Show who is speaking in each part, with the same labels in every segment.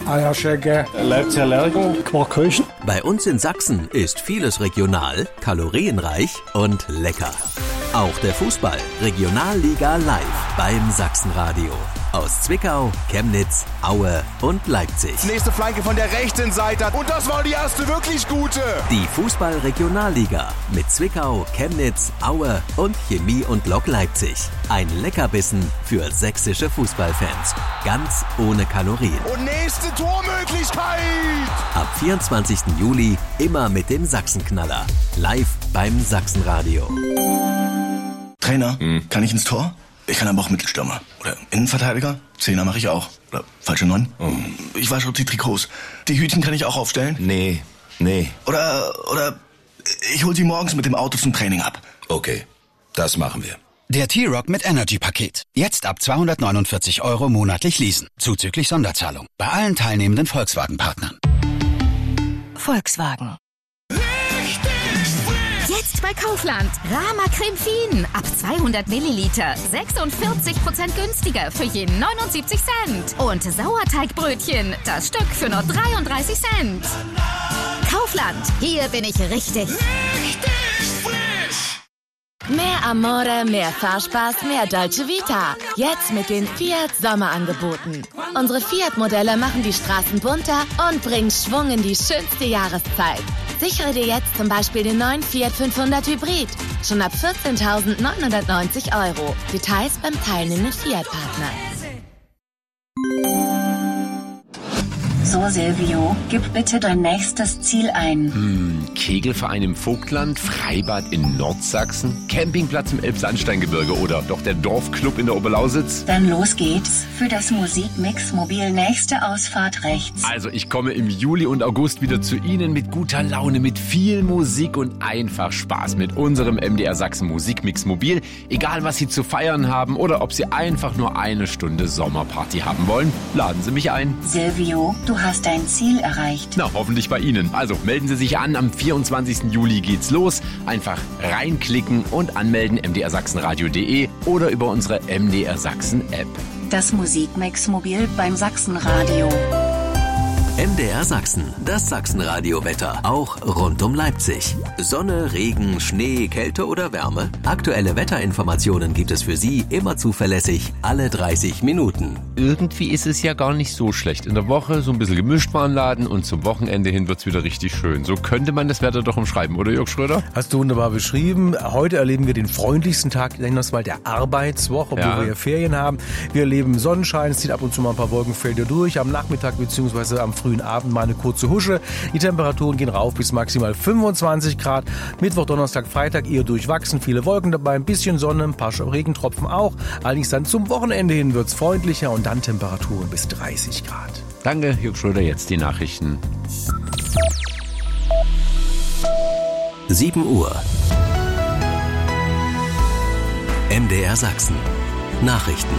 Speaker 1: Eierschecke, Leipziger Lerchen, Quarkhöchen.
Speaker 2: Bei uns in Sachsen ist vieles regional, kalorienreich und lecker. Auch der Fußball Regionalliga live beim Sachsenradio. Aus Zwickau, Chemnitz, Aue und Leipzig.
Speaker 3: Nächste Flanke von der rechten Seite. Und das war die erste wirklich gute.
Speaker 2: Die Fußball-Regionalliga mit Zwickau, Chemnitz, Aue und Chemie und Lok Leipzig. Ein Leckerbissen für sächsische Fußballfans. Ganz ohne Kalorien.
Speaker 3: Und nächste Tormöglichkeit.
Speaker 2: Ab 24. Juli immer mit dem Sachsenknaller. Live beim Sachsenradio.
Speaker 4: Trainer, kann ich ins Tor? Ich kann aber auch Mittelstürmer. Oder Innenverteidiger? Zehner mache ich auch. Oder falsche 9. Ich wasche die Trikots. Die Hütchen kann ich auch aufstellen?
Speaker 5: Nee.
Speaker 4: Oder ich hol sie morgens mit dem Auto zum Training ab.
Speaker 5: Okay, das machen wir.
Speaker 6: Der T-Roc mit Energy-Paket. Jetzt ab 249 € monatlich leasen. Zuzüglich Sonderzahlung. Bei allen teilnehmenden Volkswagen-Partnern.
Speaker 7: Volkswagen. Jetzt bei Kaufland. Rama Creme Fien. Ab 200 Milliliter. 46% günstiger für je 79 Cent. Und Sauerteigbrötchen. Das Stück für nur 33 Cent. Kaufland. Hier bin ich richtig frisch.
Speaker 8: Mehr Amore, mehr Fahrspaß, mehr Dolce Vita. Jetzt mit den Fiat Sommerangeboten. Unsere Fiat-Modelle machen die Straßen bunter und bringen Schwung in die schönste Jahreszeit. Sichere dir jetzt zum Beispiel den neuen Fiat 500 Hybrid. Schon ab 14.990 €. Details beim teilnehmenden Fiat-Partner.
Speaker 9: So, Silvio, gib bitte dein nächstes Ziel ein.
Speaker 10: Kegelverein im Vogtland, Freibad in Nordsachsen, Campingplatz im Elbsandsteingebirge oder doch der Dorfclub in der Oberlausitz?
Speaker 9: Dann los geht's. Für das Musikmix-Mobil nächste Ausfahrt rechts.
Speaker 10: Also ich komme im Juli und August wieder zu Ihnen mit guter Laune, mit viel Musik und einfach Spaß mit unserem MDR Sachsen Musikmix-Mobil. Egal was Sie zu feiern haben oder ob Sie einfach nur eine Stunde Sommerparty haben wollen, laden Sie mich ein.
Speaker 9: Silvio, du hast dein Ziel erreicht.
Speaker 10: Na, hoffentlich bei Ihnen. Also melden Sie sich an, am 24. Juli geht's los. Einfach reinklicken und anmelden mdrsachsenradio.de oder über unsere MDR Sachsen App.
Speaker 9: Das Musikmix-Mobil beim Sachsenradio.
Speaker 2: MDR Sachsen, das Sachsenradio-Wetter, auch rund um Leipzig. Sonne, Regen, Schnee, Kälte oder Wärme? Aktuelle Wetterinformationen gibt es für Sie immer zuverlässig, alle 30 Minuten.
Speaker 10: Irgendwie ist es ja gar nicht so schlecht. In der Woche so ein bisschen Gemischtwarenladen und zum Wochenende hin wird's wieder richtig schön. So könnte man das Wetter doch umschreiben, oder Jörg Schröder?
Speaker 1: Hast du wunderbar beschrieben. Heute erleben wir den freundlichsten Tag, nennen wir es mal der Arbeitswoche, wo wir ja Ferien haben. Wir erleben Sonnenschein, es zieht ab und zu mal ein paar Wolkenfelder durch. Am Nachmittag bzw. am frühen Abend mal eine kurze Husche. Die Temperaturen gehen rauf bis maximal 25 Grad. Mittwoch, Donnerstag, Freitag eher durchwachsen. Viele Wolken dabei, ein bisschen Sonne, ein paar Regentropfen auch. Allerdings dann zum Wochenende hin wird's freundlicher und dann Temperaturen bis 30 Grad.
Speaker 10: Danke, Jörg Schröder. Jetzt die Nachrichten.
Speaker 2: 7 Uhr. MDR Sachsen. Nachrichten.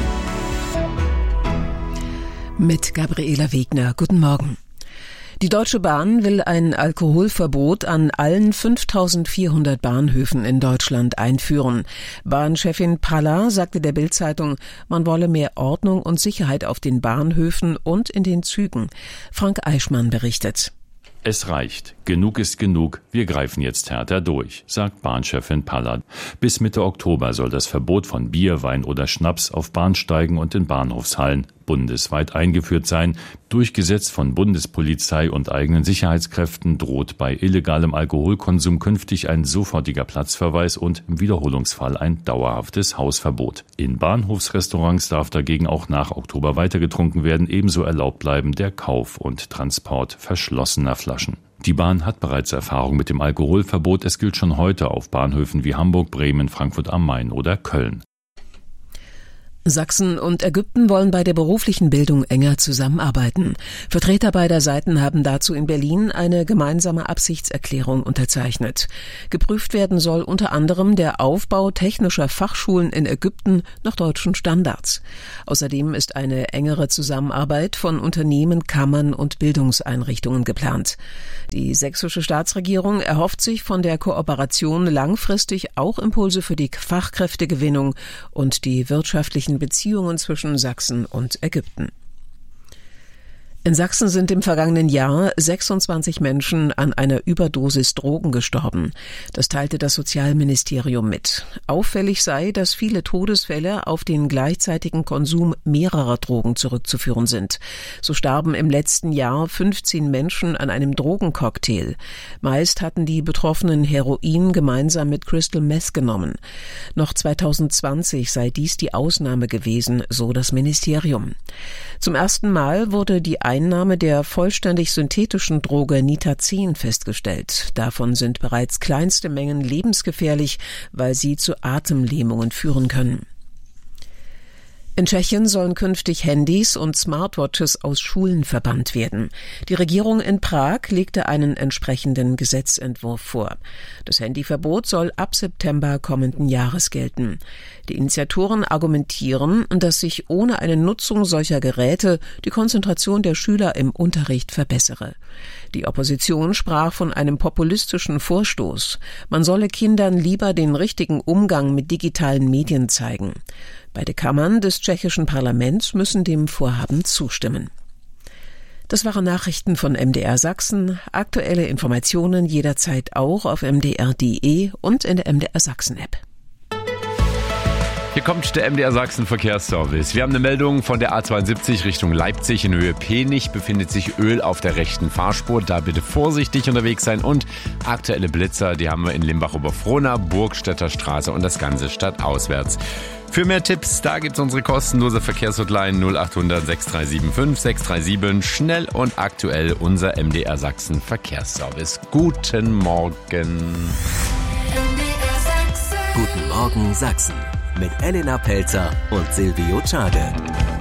Speaker 11: Mit Gabriela Wegner. Guten Morgen. Die Deutsche Bahn will ein Alkoholverbot an allen 5.400 Bahnhöfen in Deutschland einführen. Bahnchefin Palla sagte der Bild-Zeitung, man wolle mehr Ordnung und Sicherheit auf den Bahnhöfen und in den Zügen. Frank Eichmann berichtet.
Speaker 12: Es reicht. Genug ist genug. Wir greifen jetzt härter durch, sagt Bahnchefin Palla. Bis Mitte Oktober soll das Verbot von Bier, Wein oder Schnaps auf Bahnsteigen und in Bahnhofshallen bundesweit eingeführt sein. Durchgesetzt von Bundespolizei und eigenen Sicherheitskräften droht bei illegalem Alkoholkonsum künftig ein sofortiger Platzverweis und im Wiederholungsfall ein dauerhaftes Hausverbot. In Bahnhofsrestaurants darf dagegen auch nach Oktober weiter getrunken werden. Ebenso erlaubt bleiben der Kauf und Transport verschlossener Flaschen. Die Bahn hat bereits Erfahrung mit dem Alkoholverbot. Es gilt schon heute auf Bahnhöfen wie Hamburg, Bremen, Frankfurt am Main oder Köln.
Speaker 11: Sachsen und Ägypten wollen bei der beruflichen Bildung enger zusammenarbeiten. Vertreter beider Seiten haben dazu in Berlin eine gemeinsame Absichtserklärung unterzeichnet. Geprüft werden soll unter anderem der Aufbau technischer Fachschulen in Ägypten nach deutschen Standards. Außerdem ist eine engere Zusammenarbeit von Unternehmen, Kammern und Bildungseinrichtungen geplant. Die sächsische Staatsregierung erhofft sich von der Kooperation langfristig auch Impulse für die Fachkräftegewinnung und die wirtschaftlichen Beziehungen zwischen Sachsen und Ägypten. In Sachsen sind im vergangenen Jahr 26 Menschen an einer Überdosis Drogen gestorben. Das teilte das Sozialministerium mit. Auffällig sei, dass viele Todesfälle auf den gleichzeitigen Konsum mehrerer Drogen zurückzuführen sind. So starben im letzten Jahr 15 Menschen an einem Drogencocktail. Meist hatten die Betroffenen Heroin gemeinsam mit Crystal Meth genommen. Noch 2020 sei dies die Ausnahme gewesen, so das Ministerium. Zum ersten Mal wurde die Einnahme der vollständig synthetischen Droge Nitazin festgestellt. Davon sind bereits kleinste Mengen lebensgefährlich, weil sie zu Atemlähmungen führen können. In Tschechien sollen künftig Handys und Smartwatches aus Schulen verbannt werden. Die Regierung in Prag legte einen entsprechenden Gesetzentwurf vor. Das Handyverbot soll ab September kommenden Jahres gelten. Die Initiatoren argumentieren, dass sich ohne eine Nutzung solcher Geräte die Konzentration der Schüler im Unterricht verbessere. Die Opposition sprach von einem populistischen Vorstoß. Man solle Kindern lieber den richtigen Umgang mit digitalen Medien zeigen. Beide Kammern des tschechischen Parlaments müssen dem Vorhaben zustimmen. Das waren Nachrichten von MDR Sachsen. Aktuelle Informationen jederzeit auch auf mdr.de und in der MDR Sachsen App.
Speaker 10: Hier kommt der MDR Sachsen Verkehrsservice. Wir haben eine Meldung von der A72 Richtung Leipzig in Höhe Penich. Befindet sich Öl auf der rechten Fahrspur. Da bitte vorsichtig unterwegs sein. Und aktuelle Blitzer, die haben wir in Limbach-Oberfrohna, Burgstädter Straße und das Ganze stadtauswärts. Für mehr Tipps, da gibt's unsere kostenlose Verkehrshotline 0800 6375 637. Schnell und aktuell unser MDR Sachsen Verkehrsservice. Guten Morgen.
Speaker 2: Guten Morgen Sachsen mit Elena Pelzer und Silvio Czade.